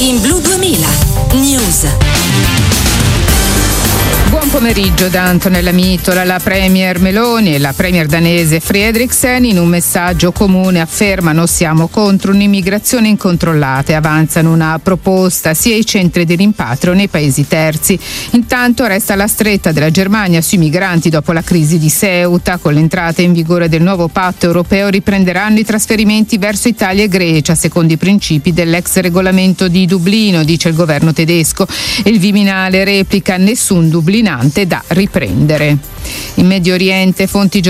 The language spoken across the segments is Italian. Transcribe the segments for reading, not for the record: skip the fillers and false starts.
In Blu 2000 News. Buon pomeriggio da Antonella Mitola. La premier Meloni e la premier danese Frederiksen in un messaggio comune affermano: siamo contro un'immigrazione incontrollata e avanzano una proposta sia ai centri di rimpatrio nei paesi terzi. Intanto resta la stretta della Germania sui migranti dopo la crisi di Ceuta. Con l'entrata in vigore del nuovo patto europeo riprenderanno i trasferimenti verso Italia e Grecia secondo i principi dell'ex regolamento di Dublino, dice il governo tedesco. Il Viminale replica: nessun dublinante da riprendere. In Medio Oriente,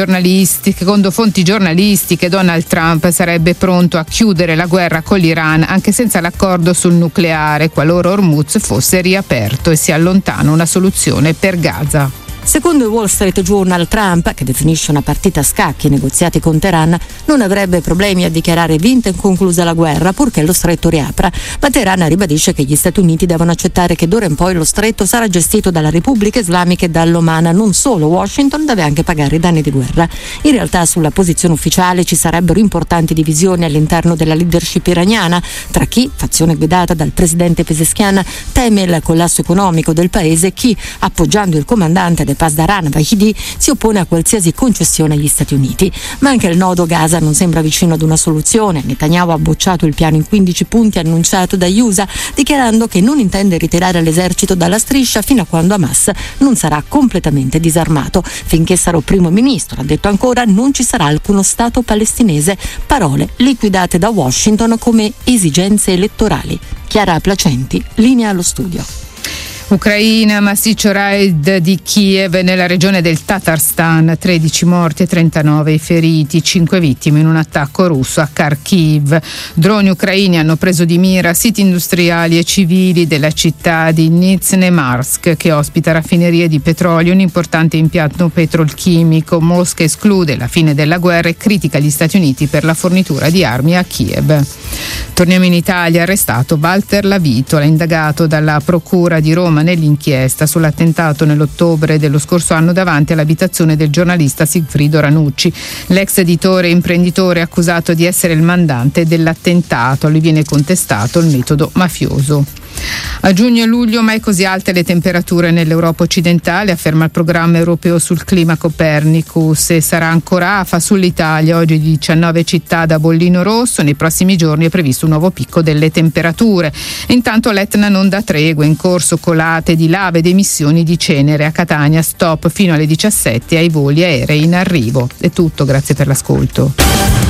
secondo fonti giornalistiche, Donald Trump sarebbe pronto a chiudere la guerra con l'Iran anche senza l'accordo sul nucleare, qualora Hormuz fosse riaperto e si allontana una soluzione per Gaza. Secondo il Wall Street Journal, Trump, che definisce una partita a scacchi i negoziati con Teheran, non avrebbe problemi a dichiarare vinta e conclusa la guerra purché lo stretto riapra, ma Teheran ribadisce che gli Stati Uniti devono accettare che d'ora in poi lo stretto sarà gestito dalla Repubblica Islamica e dall'Oman. Non solo, Washington deve anche pagare i danni di guerra. In realtà sulla posizione ufficiale ci sarebbero importanti divisioni all'interno della leadership iraniana, tra chi, fazione guidata dal presidente Pezeshkian, teme il collasso economico del paese e chi, appoggiando il comandante Pasdaran Vahidi, si oppone a qualsiasi concessione agli Stati Uniti. Ma anche il nodo Gaza non sembra vicino ad una soluzione. Netanyahu ha bocciato il piano in 15 punti annunciato dagli USA, dichiarando che non intende ritirare l'esercito dalla striscia fino a quando Hamas non sarà completamente disarmato. Finché sarò primo ministro, ha detto ancora, non ci sarà alcuno Stato palestinese, parole liquidate da Washington come esigenze elettorali. Chiara Placenti, linea allo studio. Ucraina, massiccio raid di Kiev nella regione del Tatarstan, 13 morti e 39 feriti, 5 vittime in un attacco russo a Kharkiv. Droni ucraini hanno preso di mira siti industriali e civili della città di Nizhnemarsk, che ospita raffinerie di petrolio, un importante impianto petrolchimico. Mosca esclude la fine della guerra e critica gli Stati Uniti per la fornitura di armi a Kiev. Torniamo in Italia, arrestato Walter Lavitola, indagato dalla Procura di Roma nell'inchiesta sull'attentato nell'ottobre dello scorso anno davanti all'abitazione del giornalista Sigfrido Ranucci. L'ex editore e imprenditore è accusato di essere il mandante dell'attentato. A lui viene contestato il metodo mafioso. A giugno e luglio mai così alte le temperature nell'Europa occidentale, afferma il programma europeo sul clima Copernicus, e sarà ancora afa sull'Italia. Oggi 19 città da bollino rosso, nei prossimi giorni è previsto un nuovo picco delle temperature. Intanto l'Etna non dà tregua, in corso colate di lava ed emissioni di cenere. A Catania stop fino alle 17 ai voli aerei in arrivo. È tutto, grazie per l'ascolto.